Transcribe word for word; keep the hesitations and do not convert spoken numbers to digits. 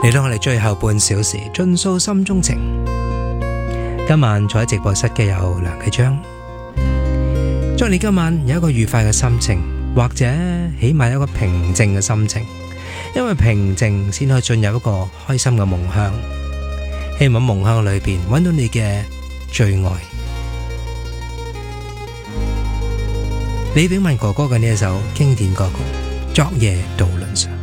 嚟到我哋最後半小時，盡訴心中情。今晚坐喺直播室嘅有梁啟章，祝你今晚有一個愉快嘅心情，或者起碼有一個平靜嘅心情，因為平靜先可以進入一個開心嘅夢鄉。希望夢鄉裏邊揾到你嘅最愛。李炳文哥哥嘅呢一首經典歌曲《昨夜渡輪上》。